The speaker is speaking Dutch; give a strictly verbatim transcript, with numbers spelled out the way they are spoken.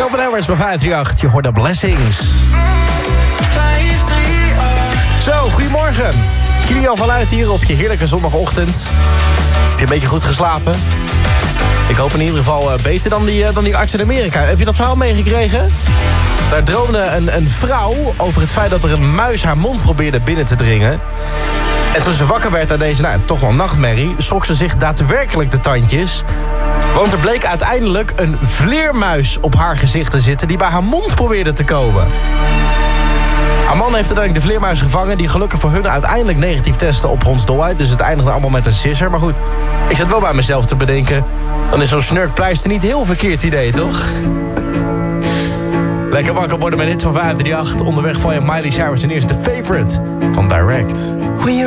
Calvin Harris bij vijf drie acht. Je hoort de Blessings. vijf drie acht. Zo, goedemorgen. Kilian vanuit hier op je heerlijke zondagochtend. Heb je een beetje goed geslapen? Ik hoop in ieder geval uh, beter dan die, uh, dan die arts in Amerika. Heb je dat verhaal meegekregen? Daar droomde een, een vrouw over het feit dat er een muis haar mond probeerde binnen te dringen. En toen ze wakker werd aan deze, nou, toch wel nachtmerrie, schrok ze zich daadwerkelijk de tandjes. Want er bleek uiteindelijk een vleermuis op haar gezicht te zitten die bij haar mond probeerde te komen. Haar man heeft uiteindelijk de vleermuis gevangen, die gelukkig voor hun uiteindelijk negatief testen op hondsdolheid. Dus het eindigde allemaal met een sisser. Maar goed, ik zat wel bij mezelf te bedenken, dan is zo'n snurkpleister niet heel verkeerd idee, toch? Lekker wakker worden met dit van vijf drie acht. Onderweg van je Miley Cyrus en eerst de Favorite van Direct.